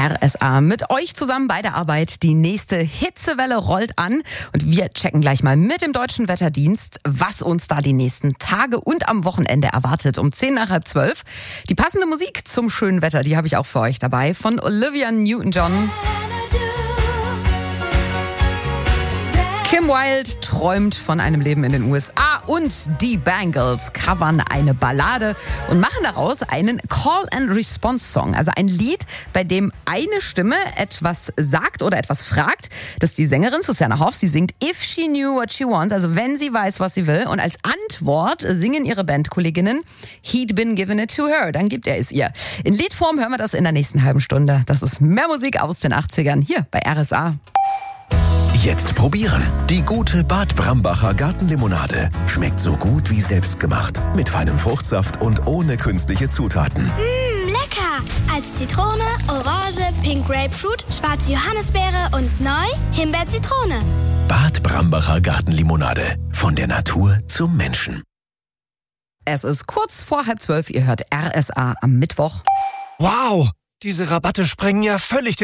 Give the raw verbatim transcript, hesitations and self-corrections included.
R S A mit euch zusammen bei der Arbeit. Die nächste Hitzewelle rollt an und wir checken gleich mal mit dem Deutschen Wetterdienst, was uns da die nächsten Tage und am Wochenende erwartet. Um zehn nach halb zwölf. Die passende Musik zum schönen Wetter, die habe ich auch für euch dabei, von Olivia Newton-John. Kim Wilde träumt von einem Leben in den U S A und die Bangles covern eine Ballade und machen daraus einen Call-and-Response-Song. Also ein Lied, bei dem eine Stimme etwas sagt oder etwas fragt. Das ist die Sängerin Susanna Hoffs. Sie singt If She Knew What She Wants, also wenn sie weiß, was sie will. Und als Antwort singen ihre Bandkolleginnen He'd Been Given It To Her. Dann gibt er es ihr. In Liedform hören wir das in der nächsten halben Stunde. Das ist mehr Musik aus den achtzigern hier bei R S A. Jetzt probieren. Die gute Bad Brambacher Gartenlimonade. Schmeckt so gut wie selbstgemacht. Mit feinem Fruchtsaft und ohne künstliche Zutaten. Mmm, lecker! Als Zitrone, Orange, Pink Grapefruit, schwarze Johannisbeere und neu Himbeer-Zitrone. Bad Brambacher Gartenlimonade. Von der Natur zum Menschen. Es ist kurz vor halb zwölf. Ihr hört R S A am Mittwoch. Wow, diese Rabatte sprengen ja völlig den